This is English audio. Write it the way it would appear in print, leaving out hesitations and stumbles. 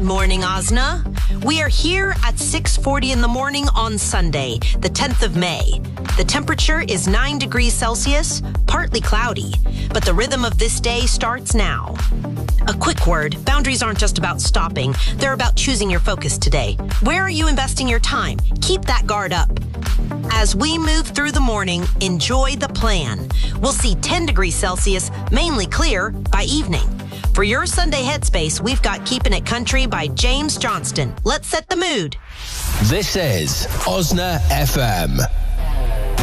morning, Osna. We are here at 6:40 in the morning on Sunday, the 10th of May. The temperature is 9 degrees Celsius, partly cloudy, but the rhythm of this day starts now. A quick word, boundaries aren't just about stopping, they're about choosing your focus today. Where are you investing your time? Keep that guard up. As we move through the morning, enjoy the plan. We'll see 10 degrees Celsius, mainly clear, by evening. For your Sunday headspace, we've got Keeping It Country by James Johnston. Let's set the mood. This is Osna FM.